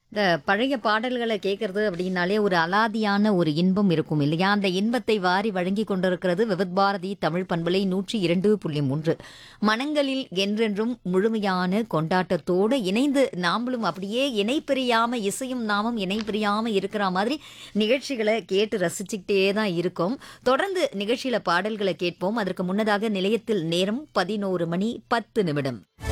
இந்த பழைய பாடல்கள கேட்கறது அப்படின்னாலே ஒரு அலாதியான ஒரு இன்பம் இருக்கும் இல்லையா? அந்த இன்பத்தை வாரி வழங்கிக் கொண்டிருக்கிறது விவித் பாரதி தமிழ் பண்பலை 102.3. மனங்களில் என்றென்றும் முழுமையான கொண்டாட்டத்தோடு இணைந்து நாமளும் அப்படியே இணை பிரியாம இசையும் நாமும் இணை பிரியாம இருக்கிற மாதிரி நிகழ்ச்சிகளை கேட்டு ரசிச்சுக்கிட்டே தான் இருக்கோம். தொடர்ந்து நிகழ்ச்சியில பாடல்களை கேட்போம். அதற்கு முன்னதாக நிலையத்தில் நேரம் 11 மணி 10 நிமிடம்.